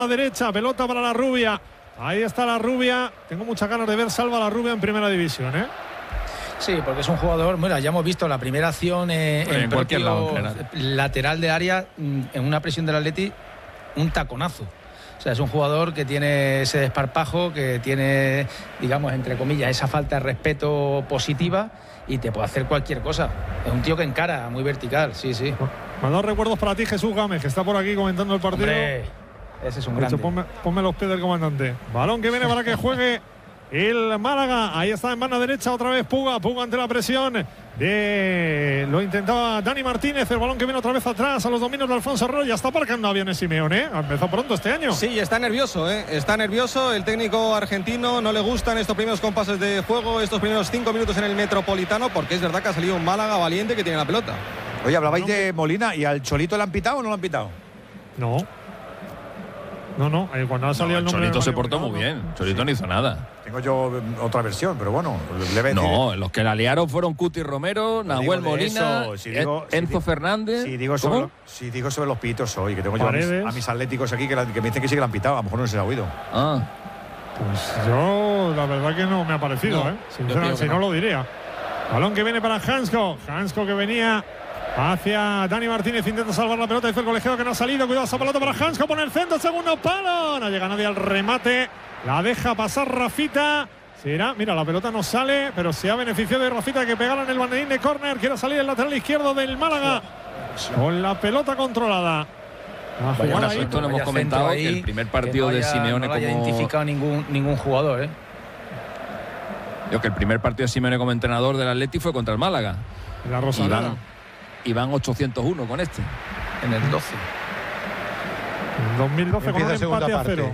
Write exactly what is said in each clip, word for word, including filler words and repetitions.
la derecha, pelota para la rubia. Ahí está la rubia. Tengo muchas ganas de ver Salva la rubia en primera división, ¿eh? Sí, porque es un jugador, bueno, ya hemos visto la primera acción eh, en, en cualquier lado, lateral de área, en una presión del Atleti, un taconazo. O sea, es un jugador que tiene ese desparpajo, que tiene, digamos, entre comillas, esa falta de respeto positiva y te puede hacer cualquier cosa. Es un tío que encara, muy vertical, sí, sí. Mandado recuerdos para ti, Jesús Gámez, que está por aquí comentando el partido. Hombre, ese es un grande. Ponme, ponme los pies del comandante. Balón que viene para que juegue el Málaga. Ahí está en mano derecha otra vez Puga. Puga ante la presión de... Lo intentaba Dani Martínez. El balón que viene otra vez atrás a los dominios de Alfonso Arroyo. Ya está aparcando aviones Simeone, ¿eh? Ha empezado pronto este año. Sí, está nervioso, ¿eh? Está nervioso. El técnico argentino no le gustan estos primeros compases de juego, estos primeros cinco minutos en el Metropolitano, porque es verdad que ha salido un Málaga valiente que tiene la pelota. Oye, hablabais de Molina, ¿y al Cholito le han pitado o no lo han pitado? No. No, no, cuando ha salido no, el nombre. Cholito se portó muy bien. Cholito sí. no hizo nada. Tengo yo otra versión, pero bueno. Le no, los que la liaron fueron Cuti Romero, Nahuel Molina, si digo, Enzo si Fernández. Si digo, sobre, si digo sobre los pitos hoy, que tengo yo a mis, a mis atléticos aquí que, la, que me dicen que sí que la han pitado, a lo mejor no se ha oído. Ah. Pues yo, la verdad que no me ha parecido, no, ¿eh? Sinceramente, si no. no lo diría. Balón que viene para Hansko. Hansko que venía hacia Dani Martínez, intenta salvar la pelota, dice el colegiado que no ha salido, cuidado esa pelota para Hansko, pone el centro, segundo palo, no llega nadie al remate, la deja pasar Rafita, será, mira, la pelota no sale, pero se ha beneficiado de Rafita que pegara en el banderín de córner, quiere salir el lateral izquierdo del Málaga, con la pelota controlada. Bueno, ahí, esto lo hemos comentado, ahí, que el primer partido vaya, de Simeone no como... No ha identificado ningún, ningún jugador, ¿eh? Yo que el primer partido de Simeone como entrenador del Atleti fue contra el Málaga. La Rosaleda. Y van ochocientos uno con este. En el doce. En dos mil doce con un empate a cero.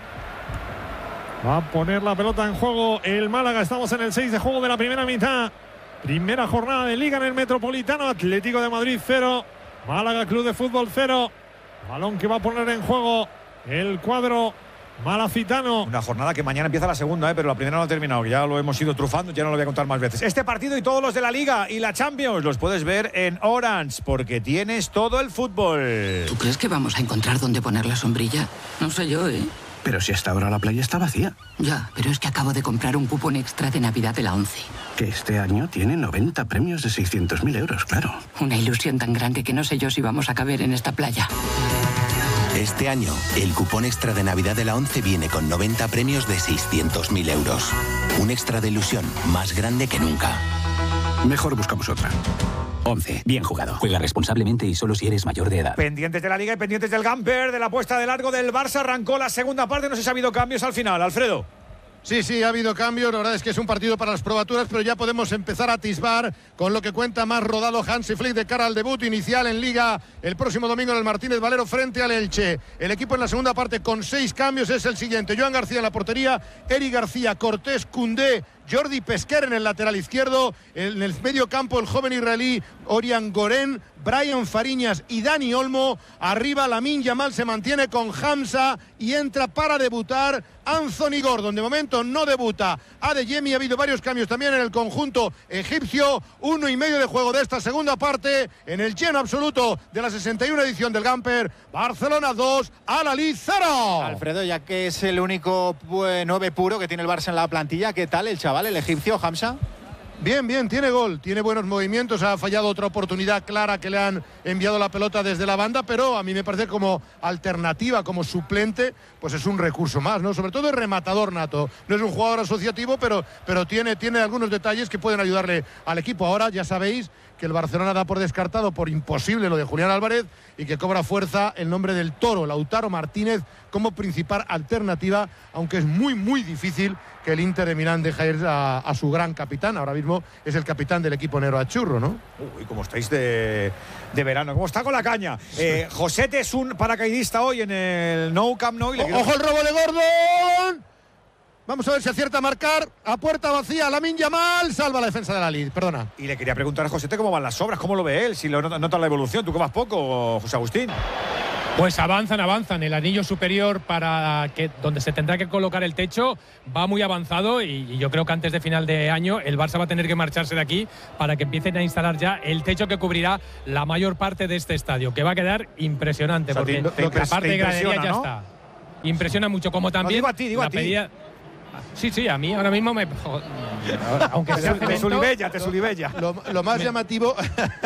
Va a poner la pelota en juego el Málaga. Estamos en el seis de juego de la primera mitad. Primera jornada de Liga en el Metropolitano. Atlético de Madrid cero. Málaga Club de Fútbol cero. Balón que va a poner en juego el cuadro malacitano. Una jornada que mañana empieza la segunda, ¿eh? Pero la primera no ha terminado, que ya lo hemos ido trufando, ya no lo voy a contar más veces. Este partido y todos los de la Liga y la Champions los puedes ver en Orange, porque tienes todo el fútbol. ¿Tú crees que vamos a encontrar dónde poner la sombrilla? No sé yo, ¿eh? Pero si hasta ahora la playa está vacía. Ya, pero es que acabo de comprar un cupón extra de Navidad de la ONCE. Que este año tiene noventa premios de seiscientos mil euros, claro. Una ilusión tan grande que no sé yo si vamos a caber en esta playa. Este año, el cupón extra de Navidad de la ONCE viene con noventa premios de seiscientos mil euros. Un extra de ilusión más grande que nunca. Mejor buscamos otra. ONCE. Bien jugado. Juega responsablemente y solo si eres mayor de edad. Pendientes de la Liga y pendientes del Gamper, de la puesta de largo del Barça. Arrancó la segunda parte. No sé si ha habido cambios al final. Alfredo. Sí, sí, ha habido cambios. La verdad es que es un partido para las probaturas, pero ya podemos empezar a atisbar con lo que cuenta más rodado Hansi Flick de cara al debut inicial en Liga el próximo domingo en el Martínez Valero frente al Elche. El equipo en la segunda parte con seis cambios es el siguiente: Joan García en la portería, Eric García, Cortés, Koundé, Jordi Pesquer en el lateral izquierdo, en el medio campo el joven israelí Orián Goren, Brian Fariñas y Dani Olmo. Arriba Lamine Yamal se mantiene con Hamza y entra para debutar Anthony Gordon. De momento no debuta Adeyemi. Ha habido varios cambios también en el conjunto egipcio. Uno y medio de juego de esta segunda parte en el lleno absoluto de la sesenta y una edición del Gamper. Barcelona dos, Al-Ahly cero. Alfredo, ya que es el único nueve puro que tiene el Barça en la plantilla, ¿qué tal el chaval, el egipcio, Hamza? Bien, bien, tiene gol, tiene buenos movimientos, ha fallado otra oportunidad clara que le han enviado la pelota desde la banda, pero a mí me parece como alternativa, como suplente, pues es un recurso más, ¿no? Sobre todo es rematador nato, no es un jugador asociativo, pero, pero tiene, tiene algunos detalles que pueden ayudarle al equipo. Ahora ya sabéis que el Barcelona da por descartado, por imposible lo de Julián Álvarez, y que cobra fuerza el nombre del Toro, Lautaro Martínez, como principal alternativa, aunque es muy, muy difícil que el Inter de Milán deje ir a, a su gran capitán. Ahora mismo es el capitán del equipo Nero Achurro, ¿no? Uy, cómo estáis de, de verano, cómo está con la caña. Eh, Josete es un paracaidista hoy en el Nou Camp Nou. Y le ¡Ojo el robo de Gordon! Vamos a ver si acierta a marcar. A puerta vacía, Lamine Yamal salva la defensa de la Liga. Perdona. Y le quería preguntar a Josete cómo van las obras, cómo lo ve él, si lo nota, nota la evolución. ¿Tú que vas poco, José Agustín? Pues avanzan, avanzan. El anillo superior para que donde se tendrá que colocar el techo va muy avanzado y, y yo creo que antes de final de año el Barça va a tener que marcharse de aquí para que empiecen a instalar ya el techo que cubrirá la mayor parte de este estadio, que va a quedar impresionante, o sea, porque te, te, la parte de gradería ya ¿no? está. impresiona mucho, como también no, digo a ti, digo la a ti. pedía. Sí, sí, a mí ahora mismo me. Aunque sea te sulibella, te sulibella. Lo, lo más me, llamativo,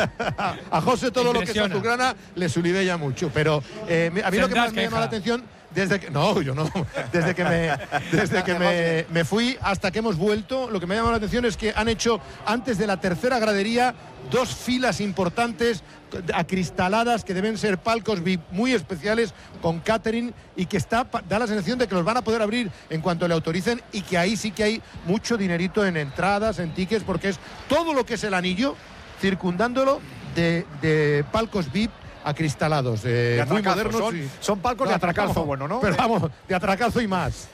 a José todo lo que es azulgrana le sulibella mucho, pero eh, a mí lo que más me llama la atención desde que no, yo no, desde que me desde que me, me fui hasta que hemos vuelto, lo que me llama la atención es que han hecho antes de la tercera gradería dos filas importantes acristaladas que deben ser palcos V I P muy especiales con catering y que está da la sensación de que los van a poder abrir en cuanto le autoricen y que ahí sí que hay mucho dinerito en entradas, en tickets, porque es todo lo que es el anillo circundándolo de, de palcos V I P acristalados, eh, muy modernos. Son, y, son palcos no, de atracazo, bueno, ¿no? Pero vamos, de atracazo y más.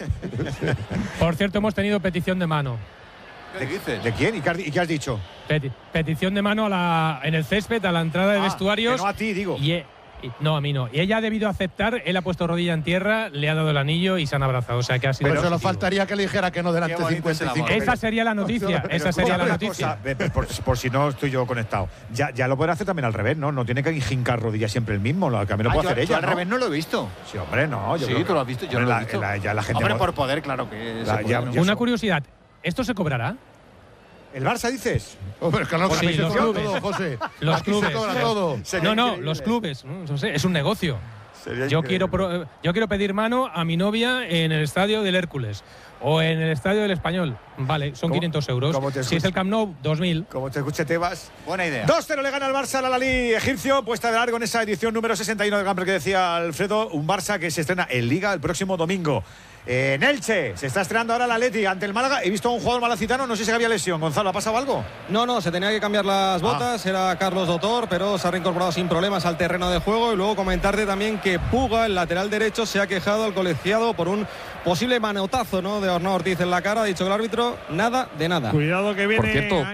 Por cierto, hemos tenido petición de mano. ¿De, dices? ¿De quién? ¿Y qué has, y qué has dicho? Peti petición de mano a la, en el césped, a la entrada de ah, vestuarios. Que no a ti, digo. Y, e, y, no, a mí no. Y ella ha debido aceptar, él ha puesto rodilla en tierra, le ha dado el anillo y se han abrazado. O sea, que ha sido. Pero solo faltaría que le dijera que no delante de cincuenta y cinco. Esa sería la noticia. Esa sería la noticia. Cosa, por, por si no estoy yo conectado. Ya, ya lo puede hacer también al revés, ¿no? No tiene que hincar rodillas siempre el mismo. Lo que a mí lo puede ah, hacer yo, ella. Yo al ¿no? revés no lo he visto. Sí, hombre, no. Yo sí, tú lo has visto. Yo hombre, no lo he la, visto. La, ya la gente hombre, no, por poder, claro que. La, se ya, puede, ¿no? Una curiosidad. ¿Esto se cobrará? ¿El Barça dices? Hombre, es que no, sí, se los cobra clubes. todo, José. Los Aquí clubes. se cobra todo. No, no, los clubes. No, no sé, es un negocio. Sería yo quiero, pro, yo quiero pedir mano a mi novia en el estadio del Hércules o en el estadio del Español. Vale, son quinientos euros. Si es el Camp Nou, dos mil. Como te escuche Tebas. Buena idea. dos cero le gana el Barça al Al-Ahly egipcio, puesta de largo en esa edición número sesenta y uno del Gamper que decía Alfredo. Un Barça que se estrena en Liga el próximo domingo. En Elche se está estrenando ahora el Atleti ante el Málaga. He visto a un jugador malacitano, no sé si había lesión. Gonzalo, ¿ha pasado algo? No, no, se tenía que cambiar las botas. Ah. Era Carlos Dotor, pero se ha reincorporado sin problemas al terreno de juego. Y luego comentarte también que Puga, el lateral derecho, se ha quejado al colegiado por un posible manotazo, ¿no?, de Arnau Ortiz en la cara. Ha dicho que el árbitro nada de nada. Cuidado que viene. Por cierto,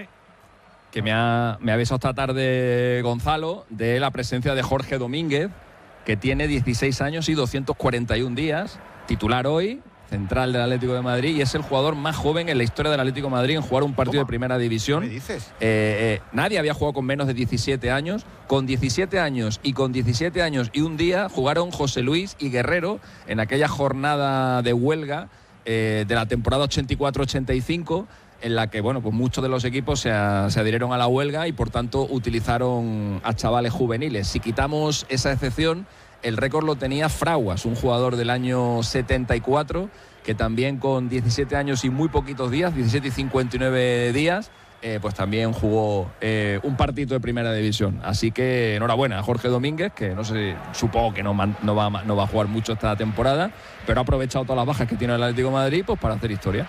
que me ha, me ha avisado esta tarde Gonzalo de la presencia de Jorge Domínguez, que tiene dieciséis años y doscientos cuarenta y un días, titular hoy, central del Atlético de Madrid, y es el jugador más joven en la historia del Atlético de Madrid en jugar un partido ¿Cómo? de primera división. ¿Qué me dices? Eh, eh, nadie había jugado con menos de diecisiete años. Con diecisiete años y con diecisiete años y un día jugaron José Luis y Guerrero en aquella jornada de huelga eh, de la temporada ochenta y cuatro ochenta y cinco, en la que bueno, pues muchos de los equipos se, a, se adhirieron a la huelga y por tanto utilizaron a chavales juveniles. Si quitamos esa excepción, el récord lo tenía Fraguas, un jugador del año setenta y cuatro, que también con diecisiete años y muy poquitos días, diecisiete y cincuenta y nueve días, eh, pues también jugó eh, un partido de primera división. Así que enhorabuena a Jorge Domínguez, que no sé, supongo que no, no, va, no va a jugar mucho esta temporada, pero ha aprovechado todas las bajas que tiene el Atlético de Madrid pues para hacer historia.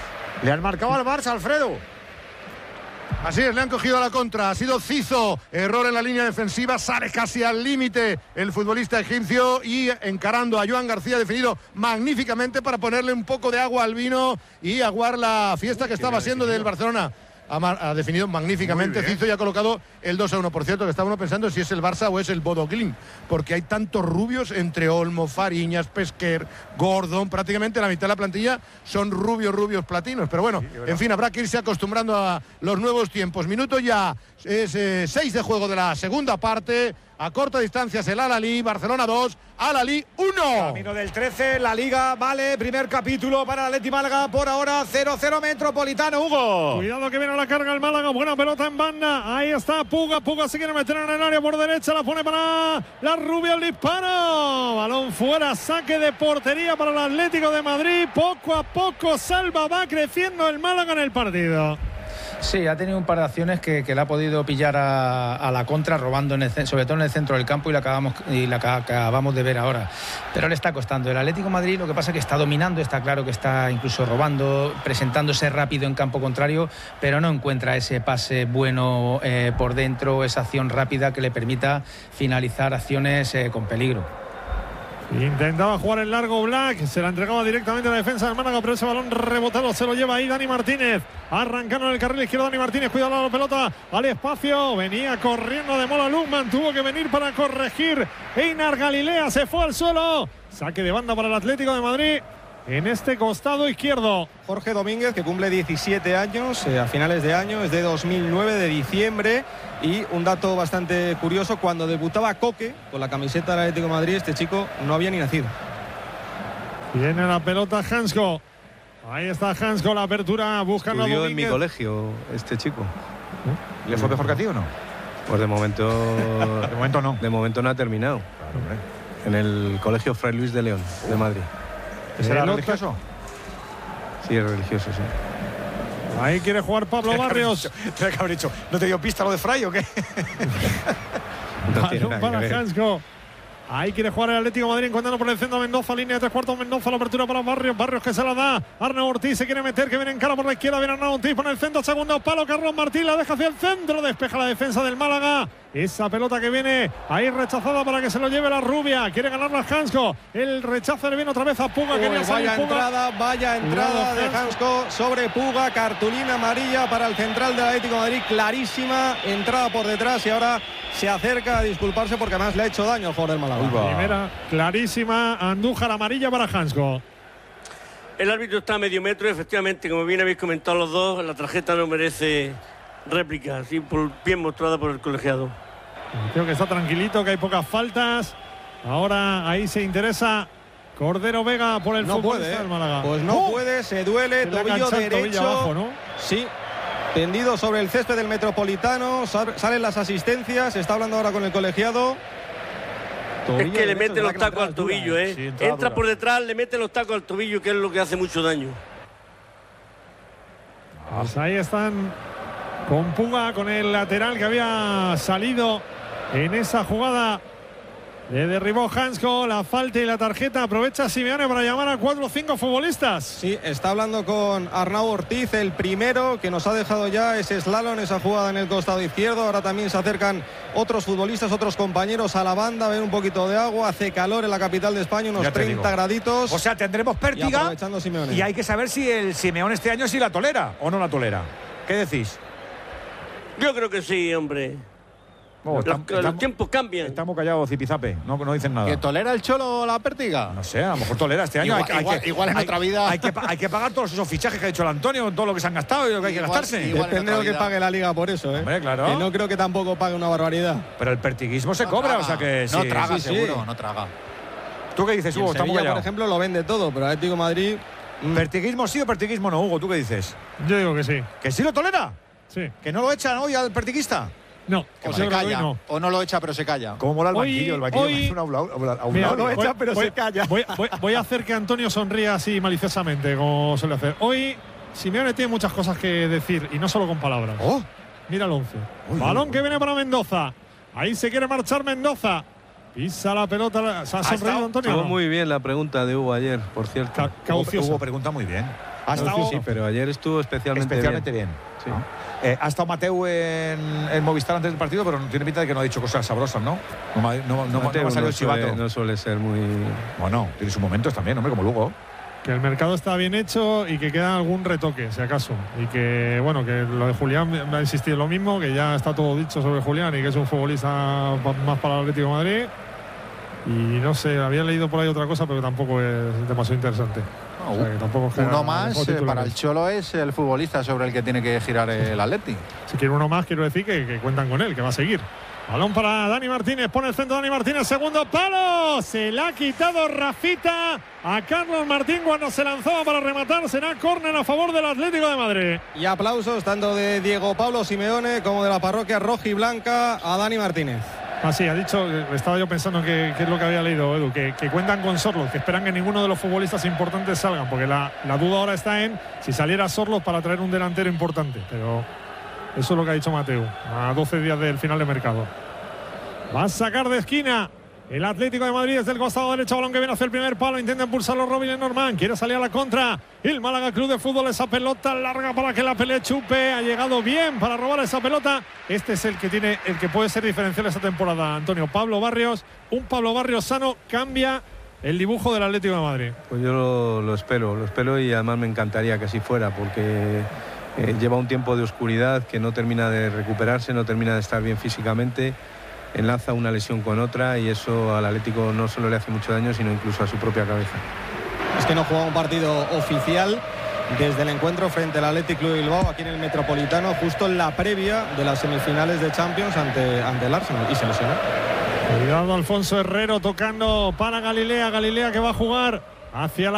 Le han marcado al Barça, Alfredo. Así es, le han cogido a la contra, ha sido Cizo, error en la línea defensiva, sale casi al límite el futbolista egipcio y encarando a Joan García, definido magníficamente para ponerle un poco de agua al vino y aguar la fiesta que estaba siendo del Barcelona. Ha, ha definido magníficamente Cizo y ha colocado el dos a uno. Por cierto, que está uno pensando si es el Barça o es el Bodo Glimt, porque hay tantos rubios entre Olmo, Fariñas, Pesquer, Gordon, prácticamente la mitad de la plantilla son rubios, rubios platinos. Pero bueno, sí, en fin, habrá que irse acostumbrando a los nuevos tiempos. Minuto ya, es eh, seis de juego de la segunda parte. A corta distancia es el Al-Ahly, Barcelona dos, Al-Ahly uno. Camino del trece, la Liga, vale, primer capítulo para el Atleti Málaga, por ahora cero cero Metropolitano, Hugo. Cuidado que viene a la carga el Málaga, buena pelota en banda, ahí está Puga, Puga se quiere meter en el área por derecha, la pone para la Rubia, el disparo, balón fuera, saque de portería para el Atlético de Madrid, poco a poco salva, va creciendo el Málaga en el partido. Sí, ha tenido un par de acciones que, que le ha podido pillar a, a la contra, robando en el, sobre todo en el centro del campo, y la acabamos, y la acabamos de ver ahora. Pero le está costando. El Atlético de Madrid lo que pasa es que está dominando, está claro que está incluso robando, presentándose rápido en campo contrario, pero no encuentra ese pase bueno eh, por dentro, esa acción rápida que le permita finalizar acciones eh, con peligro. Intentaba jugar el largo Black, se la entregaba directamente a la defensa del Málaga, pero ese balón rebotado se lo lleva ahí Dani Martínez. Arrancando en el carril izquierdo Dani Martínez, cuidado la pelota al espacio, venía corriendo de Mola Lukman, tuvo que venir para corregir. Einar Galilea se fue al suelo. Saque de banda para el Atlético de Madrid en este costado izquierdo. Jorge Domínguez, que cumple diecisiete años eh, a finales de año, es de dos mil nueve, de diciembre. Y un dato bastante curioso, cuando debutaba Coque con la camiseta del Atlético de Madrid, este chico no había ni nacido. Viene la pelota Hansko. Ahí está Hansko, la apertura, buscando a Estudió Domínguez. en mi colegio este chico. ¿Eh? ¿Le fue mejor que a ti o no? Pues de momento... de momento no. De momento no ha terminado. Claro, en el colegio Fray Luis de León, de Madrid. ¿Será religioso? Sí, es religioso, sí. Ahí quiere jugar Pablo Barrios. Tiene que haber dicho, ¿no te dio pista lo de Fray o qué? No tiene nada para que ver. Hansko. Ahí quiere jugar el Atlético de Madrid, encontrando por el centro a Mendoza, línea de tres cuartos, Mendoza, la apertura para Barrios, Barrios que se la da, Arnau Ortiz se quiere meter, que viene en cara por la izquierda, viene Arnau Ortiz, pone el centro, segundo palo, Carlos Martín la deja hacia el centro, despeja la defensa del Málaga, esa pelota que viene ahí rechazada para que se lo lleve la rubia, quiere ganar la Hansko, el rechazo le viene otra vez a Puga, Uy, quería salir vaya Puga. entrada, vaya entrada de Hansko sobre Puga, cartulina amarilla para el central del Atlético de Madrid, clarísima, entrada por detrás y ahora se acerca a disculparse porque además le ha hecho daño al jugador del Málaga. Primera clarísima, Andújar amarilla para Hansko. El árbitro está a medio metro, efectivamente, como bien habéis comentado los dos, la tarjeta no merece réplica, así por, bien mostrada por el colegiado. Creo que está tranquilito, que hay pocas faltas. Ahora ahí se interesa Cordero Vega por el no fútbol puede, del Málaga. Pues no ¡Oh! puede, se duele, Se le ha tobillo enganchado el derecho. tobillo abajo, ¿no? Sí, tendido sobre el césped del Metropolitano, sal- salen las asistencias, está hablando ahora con el colegiado. Es que le mete los tacos al tobillo, ¿eh? Sí, Entra dura. por detrás, le mete los tacos al tobillo, que es lo que hace mucho daño. Pues ahí están con Puga, con el lateral que había salido en esa jugada. Le derribó Hansko, la falta y la tarjeta. Aprovecha Simeone para llamar a cuatro o cinco futbolistas. Sí, está hablando con Arnau Ortiz, el primero que nos ha dejado ya ese slalom, esa jugada en el costado izquierdo. Ahora también se acercan otros futbolistas, otros compañeros a la banda, ven un poquito de agua, hace calor en la capital de España, unos Ya te treinta digo. graditos. O sea, tendremos Y pértiga aprovechando Simeone. y hay que saber si el Simeone este año sí la tolera o no la tolera. ¿Qué decís? Yo creo que sí, hombre. Oh, los, estamos- los estamos- tiempos cambian. Estamos callados, Zipizape, no, no dicen nada. ¿Que tolera el Cholo la pértiga? No sé, a lo mejor tolera este año. Igual- hay, que- hay igual- que- igual en hay- otra vida. Hay que, pa- hay que pagar todos esos fichajes que ha hecho el Antonio, todo lo que se han gastado y lo que hay que Igual- gastarse. igual en Depende de lo otra que vida. pague la liga por eso, ¿eh? Hombre, claro. Que no creo que tampoco pague una barbaridad. Pero el pertiguismo se No cobra, traga. o sea que No sí. traga, sí, sí. seguro, no traga. ¿Tú qué dices, Y el Hugo? Estamos Sevilla, por callados. ejemplo, lo vende todo, pero Atlético de Madrid. mm, ¿Pertiguismo sí o pertiguismo no, Hugo? ¿Tú qué dices? Yo digo que sí. ¿Que sí lo tolera? Sí. ¿Que no lo echan hoy al pertiguista? No, O yo se creo que hoy calla. no. O no lo echa, pero se calla. ¿Cómo mola el Hoy- banquillo? El banquillo hoy- parece un aula- aula- a un Mira, aula. voy- echa, pero voy- se calla. Voy, voy- voy a hacer que Antonio sonría así maliciosamente, como suele hacer. Hoy Simeone tiene muchas cosas que decir y no solo con palabras. Oh. Mira el once. Uy, Balón uy, que uy. viene para Mendoza. Ahí se quiere marchar Mendoza. Pisa la pelota. ¿Se ha sonreído estado- Antonio? Estuvo muy bien la pregunta de Hugo ayer, por cierto. Ca- cauciosa. Hugo pregunta muy bien. Ha Sí, estado sí, pero ayer estuvo especialmente, especialmente bien. Sí. ¿no? Eh, ha estado Mateu en, en Movistar antes del partido, pero no tiene pinta de que no ha dicho cosas sabrosas, ¿no? No, me ha- no, no, no, Mateo me ha salido no el chivato. suele, no suele ser muy... Bueno, tiene sus momentos también, hombre, como Lugo. Que el mercado está bien hecho y que queda algún retoque, si acaso. Y que, bueno, que lo de Julián me ha insistido lo mismo, que ya está todo dicho sobre Julián y que es un futbolista pa- más para el Atlético de Madrid. Y no sé, había leído por ahí otra cosa, pero tampoco es demasiado interesante. O sea, que tampoco genera Uno más mejor eh, titulares. para el Cholo es el futbolista sobre el que tiene que girar el Atleti. Si quiere uno más, quiero decir que, que cuentan con él, que va a seguir. Balón para Dani Martínez, pone el centro Dani Martínez, segundo palo. Se la ha quitado Rafita a Carlos Martín cuando se lanzaba para rematar. Será córner a favor del Atlético de Madrid. Y aplausos tanto de Diego Pablo Simeone como de la parroquia rojiblanca a Dani Martínez. Ah, sí, ha dicho, estaba yo pensando que, que es lo que había leído, Edu, que, que cuentan con Sorlos, que esperan que ninguno de los futbolistas importantes salgan, porque la, la duda ahora está en si saliera Sorlos para traer un delantero importante. Pero eso es lo que ha dicho Mateu, a doce días del final de mercado. Va a sacar de esquina el Atlético de Madrid desde el costado derecho, balón que viene hacia el primer palo, intenta impulsarlo Robin Lenormand, quiere salir a la contra. El Málaga Club de Fútbol, esa pelota larga para que la pelee Chupe, ha llegado bien para robar esa pelota. Este es el que tiene, el que puede ser diferencial esta temporada, Antonio. Pablo Barrios, un Pablo Barrios sano cambia el dibujo del Atlético de Madrid. Pues yo lo, lo espero, lo espero y además me encantaría que así fuera, porque eh, lleva un tiempo de oscuridad, que no termina de recuperarse, no termina de estar bien físicamente, enlaza una lesión con otra y eso al Atlético no solo le hace mucho daño, sino incluso a su propia cabeza. Es que no juega un partido oficial desde el encuentro frente al Athletic Club de Bilbao aquí en el Metropolitano, justo en la previa de las semifinales de Champions ante, ante el Arsenal, y se lesionó. Cuidado Alfonso Herrero tocando para Galilea, Galilea que va a jugar hacia la